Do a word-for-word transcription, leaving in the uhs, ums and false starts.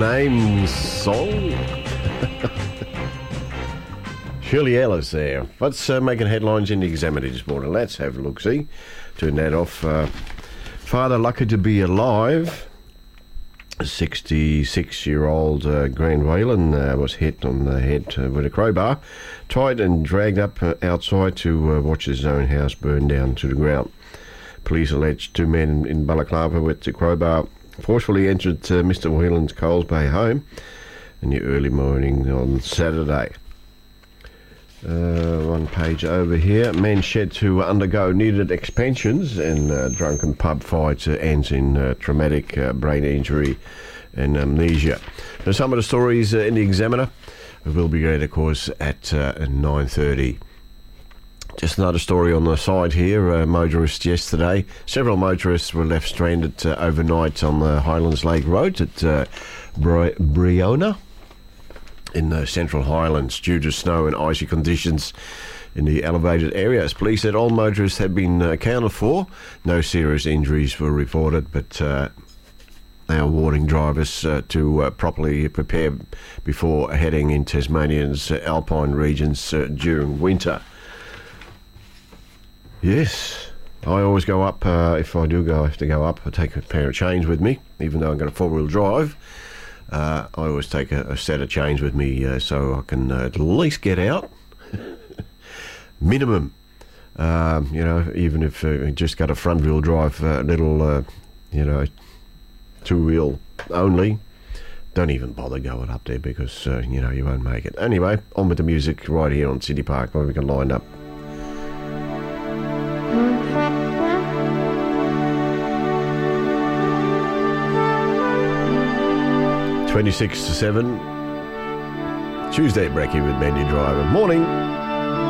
name song. Shirley Ellis there. What's uh, making headlines in the Examiner this morning? Let's have a look-see. Turn that off. Uh, Father lucky to be alive. sixty-six-year-old uh, Grant Whalen uh, was hit on the head uh, with a crowbar, tied and dragged up uh, outside to uh, watch his own house burn down to the ground. Police allege two men in Balaclava with the crowbar forcefully entered uh, Mister Whelan's Coles Bay home in the early morning on Saturday. Uh, one page over here. Men said to undergo needed expansions, and uh, drunken pub fight uh, ends in uh, traumatic uh, brain injury and amnesia. Now, some of the stories uh, in the Examiner will be read, of course, at uh, nine thirty. Just another story on the side here. Uh, motorists yesterday. Several motorists were left stranded uh, overnight on the Highlands Lake Road at uh, Bri- Briona in the Central Highlands due to snow and icy conditions in the elevated areas. Police said all motorists had been accounted for. No serious injuries were reported, but uh, they are warning drivers uh, to uh, properly prepare before heading in Tasmania's uh, alpine regions uh, during winter. Yes, I always go up. Uh, if I do go, have to go up, I take a pair of chains with me, even though I've got a four-wheel drive. Uh, I always take a, a set of chains with me uh, so I can uh, at least get out. Minimum. Um, you know, even if uh, just got a front-wheel drive, uh, little, uh, you know, two-wheel only, don't even bother going up there because, uh, you know, you won't make it. Anyway, on with the music right here on City Park where we can line up. twenty-six to seven, Tuesday Brekkie with Mandy Driver. Morning.